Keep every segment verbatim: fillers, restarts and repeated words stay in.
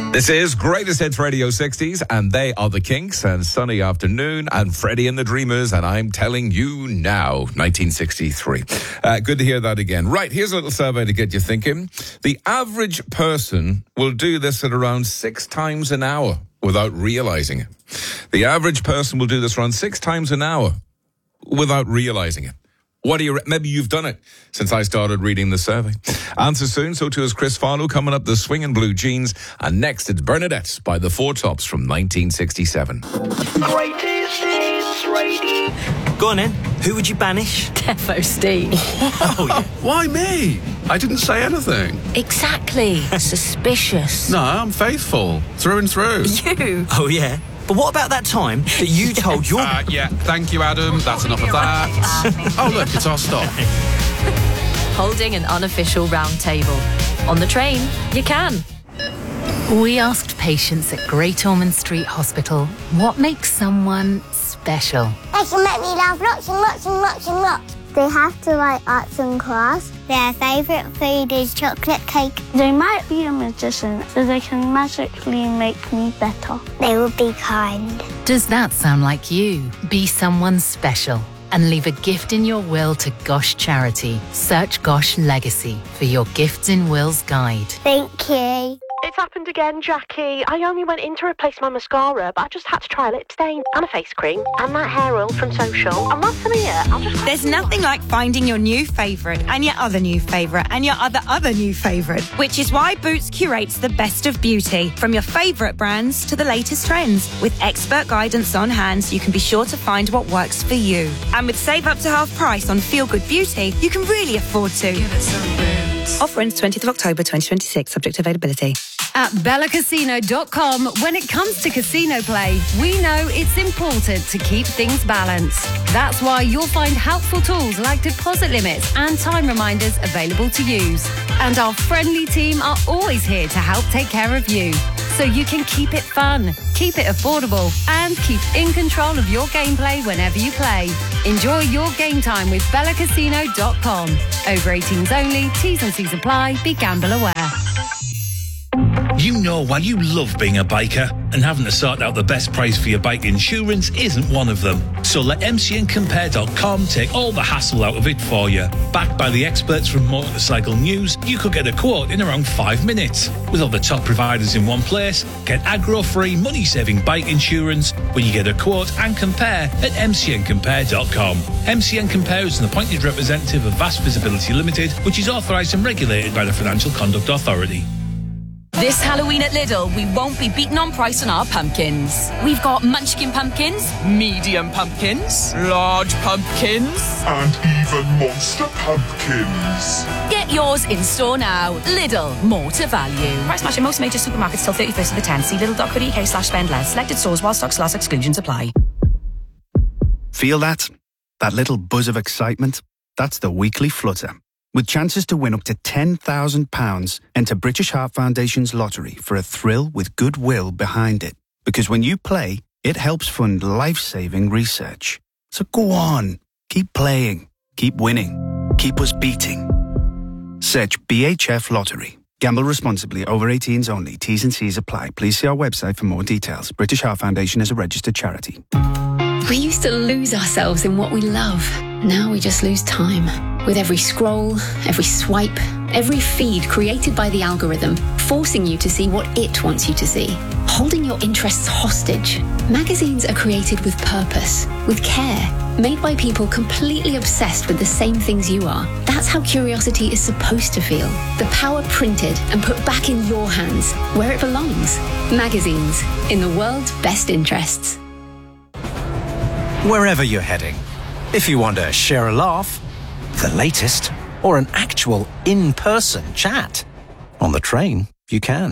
This is Greatest Hits Radio sixties, and they are the Kinks and Sunny Afternoon and Freddie and the Dreamers, and I'm telling you now, nineteen sixty-three. Uh, good to hear that again. Right, here's a little survey to get you thinking. The average person will do this at around six times an hour without realizing it. The average person will do this around six times an hour without realizing it. What do you, re- maybe you've done it since I started reading the survey. Answer soon, so too is Chris Farlow. Coming up, the Swingin' Blue Jeans. And next, it's Bernadette by the Four Tops from nineteen sixty-seven. Greatest Hits Radio. Go on then, who would you banish? Defo Steve. Oh, yeah. Why me? I didn't say anything. Exactly. Suspicious. No, I'm faithful. Through and through. You? Oh, yeah. But what about that time that you told your... Uh, yeah, thank you, Adam. That's enough of that. Oh, look, it's our stop. Holding an unofficial round table. On the train, you can. We asked patients at Great Ormond Street Hospital what makes someone special. They can make me laugh lots and lots and lots and lots. They have to like arts and crafts. Their favourite food is chocolate cake. They might be a magician, so they can magically make me better. They will be kind. Does that sound like you? Be someone special and leave a gift in your will to Gosh Charity. Search Gosh Legacy for your Gifts in Wills guide. Thank you. It's happened again, Jackie. I only went in to replace my mascara, but I just had to try a lip stain and a face cream and that hair oil from Social. And once I'm here, I'll just... There's nothing like finding your new favourite and your other new favourite and your other other new favourite, which is why Boots curates the best of beauty, from your favourite brands to the latest trends. With expert guidance on hand, you can be sure to find what works for you. And with Save Up to Half Price on Feel Good Beauty, you can really afford to. Give it some Boots. Offer ends twentieth of October twenty twenty-six, subject to availability. At Bella Casino dot com, when it comes to casino play, we know it's important to keep things balanced. That's why you'll find helpful tools like deposit limits and time reminders available to use. And our friendly team are always here to help take care of you, so you can keep it fun, keep it affordable, and keep in control of your gameplay whenever you play. Enjoy your game time with Bella Casino dot com. Over eighteens only, T's and C's apply, be gamble aware. You know why you love being a biker, and having to sort out the best price for your bike insurance isn't one of them. So let M C N Compare dot com take all the hassle out of it for you. Backed by the experts from Motorcycle News, you could get a quote in around five minutes. With all the top providers in one place, get aggro-free, money-saving bike insurance when you get a quote and compare at M C N Compare dot com. M C N Compare is an appointed representative of Vast Visibility Limited, which is authorised and regulated by the Financial Conduct Authority. This Halloween at Lidl, we won't be beaten on price on our pumpkins. We've got munchkin pumpkins, medium pumpkins, large pumpkins, and even monster pumpkins. Get yours in store now. Lidl, more to value. Price match in most major supermarkets till thirty-first of the tenth. See lidl dot co dot uk slash spend less. Selected stores while stocks last, exclusions apply. Feel that? That little buzz of excitement? That's the weekly flutter. With chances to win up to ten thousand pounds, enter British Heart Foundation's lottery for a thrill with goodwill behind it. Because when you play, it helps fund life-saving research. So go on, keep playing, keep winning, keep us beating. Search B H F Lottery. Gamble responsibly. Over eighteens only. T's and C's apply. Please see our website for more details. British Heart Foundation is a registered charity. We used to lose ourselves in what we love. Now we just lose time. With every scroll, every swipe, every feed created by the algorithm, forcing you to see what it wants you to see. Holding your interests hostage. Magazines are created with purpose, with care, made by people completely obsessed with the same things you are. That's how curiosity is supposed to feel. The power printed and put back in your hands, where it belongs. Magazines, in the world's best interests. Wherever you're heading, if you want to share a laugh, the latest, or an actual in-person chat, on the train, you can.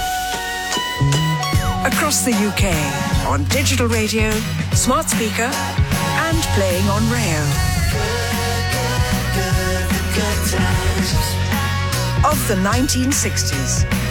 Across the U K, on digital radio, smart speaker, and playing on rail. Of the nineteen sixties.